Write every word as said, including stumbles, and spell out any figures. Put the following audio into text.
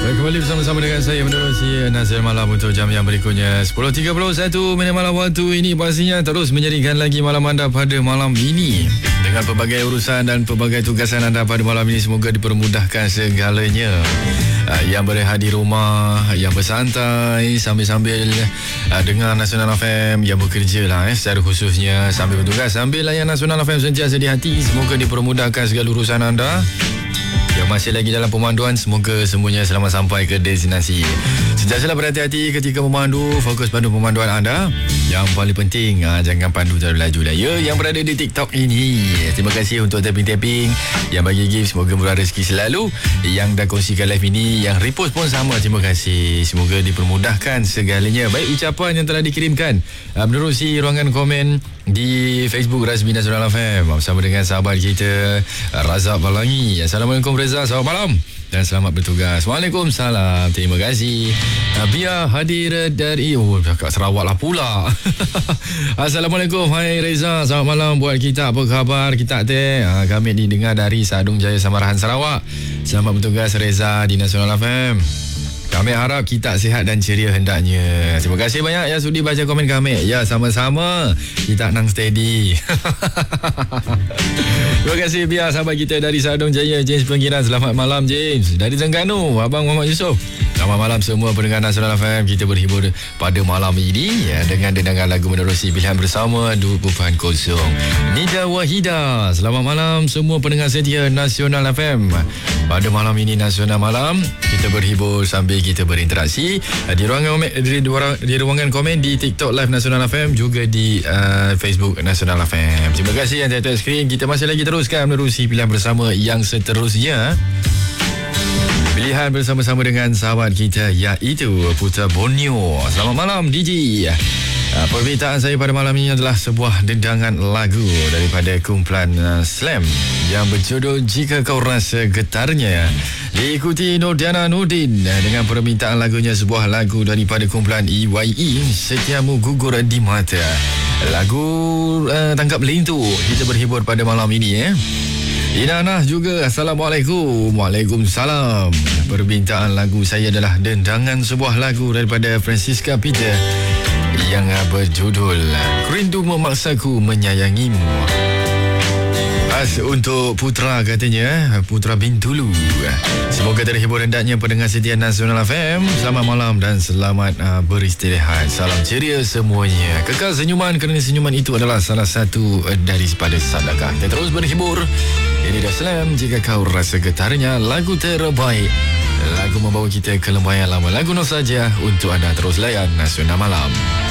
Kembali bersama-sama dengan saya menerusi Nasional Malam untuk jam yang berikutnya sepuluh tiga puluh satu minit malam waktu ini. Pastinya terus menjadikan lagi malam anda pada malam ini dengan pelbagai urusan dan pelbagai tugasan anda pada malam ini. Semoga dipermudahkan segalanya. Yang berehat di rumah, yang bersantai sambil-sambil uh, dengar Nasional F M, yang bekerja lah eh, secara khususnya sambil bertugas, sambil layan Nasional F M sentiasa di hati. Semoga dipermudahkan segala urusan anda. Yang masih lagi dalam pemanduan, semoga semuanya selamat sampai ke destinasi. Sentiasalah berhati-hati ketika memandu, fokus pandu pemanduan anda. Yang paling penting, aa, jangan pandu terlalu laju lah ya. Yang berada di TikTok ini, terima kasih untuk tapping-tapping yang bagi gift, semoga murah rezeki selalu. Yang dah kongsikan live ini, yang repost pun sama, terima kasih. Semoga dipermudahkan segalanya. Baik ucapan yang telah dikirimkan aa, menerusi ruangan komen di Facebook Rasmi Nasional F M bersama dengan sahabat kita Razak Balangi. Assalamualaikum Reza, selamat malam dan selamat bertugas. Waalaikumsalam, terima kasih. Biar hadir dari oh kat Sarawak lah pula. Assalamualaikum, hai Reza, selamat malam buat kita. Apa khabar kita teh? Ha, kami didengar dari Sadung Jaya Samarahan Sarawak. Selamat bertugas Reza di Nasional F M. Kami harap kita sihat dan ceria hendaknya. Terima kasih banyak yang sudi baca komen kami. Ya, sama-sama. Kita nang steady. Terima kasih biar sahabat kita dari Sadung Jaya, James Pengkiran. Selamat malam James. Dari Terengganu, Abang Muhammad Yusof. Selamat malam semua pendengar Nasional F M. Kita berhibur pada malam ini ya, dengan dendangan lagu menerusi pilihan bersama dua kosong. Nida Wahida. Selamat malam semua pendengar setia Nasional F M. Pada malam ini Nasional Malam, kita berhibur sambil kita berinteraksi di ruangan di, di ruangan komen di TikTok Live Nasional F M, juga di uh, Facebook Nasional F M. Terima kasih yang tengok skrin. Kita masih lagi teruskan menerusi pilihan bersama yang seterusnya. Pilihan bersama-sama dengan sahabat kita iaitu Putra Borneo. Selamat malam D J. Uh, permintaan saya pada malam ini adalah sebuah dendangan lagu daripada kumpulan uh, Slam yang berjudul Jika Kau Rasa Getarnya. Diikuti Nordiana Nurdin uh, dengan permintaan lagunya, sebuah lagu daripada kumpulan E Y E, Setiamu Gugur di Mata. Lagu uh, Tangkap Lintu. Kita berhibur pada malam ini eh. Inanah juga, Assalamualaikum. Waalaikumsalam. Permintaan lagu saya adalah dendangan sebuah lagu daripada Francisca Peter yang berjudul Rindu Memaksaku Menyayangimu. Khas untuk Putra katanya, Putra Bintulu. Semoga terhibur hendaknya pendengar setia Nasional F M. Selamat malam dan selamat uh, beristirahat. Salam ceria semuanya. Kekal senyuman, kerana senyuman itu adalah salah satu uh, daripada sedekah. Kita terus berhibur. Ini dah Slam, Jika Kau Rasa Getarnya, lagu terbaik. Lagu membawa kita ke lembayan lama. Lagu nostalgia untuk anda. Terus layan Nasional Malam.